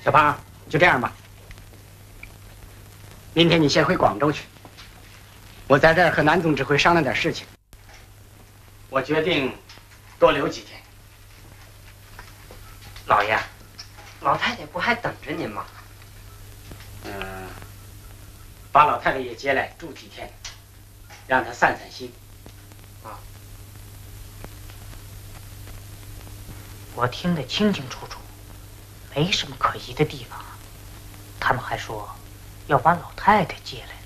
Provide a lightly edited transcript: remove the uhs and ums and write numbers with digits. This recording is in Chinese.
小胖，就这样吧。明天你先回广州去，我在这儿和南总指挥商量点事情。我决定多留几天。 老爷，老太太不还等着您吗？ 把老太太也接来住几天，让她散散心。 啊，我听得清清楚楚，没什么可疑的地方。他们还说要把老太太接来。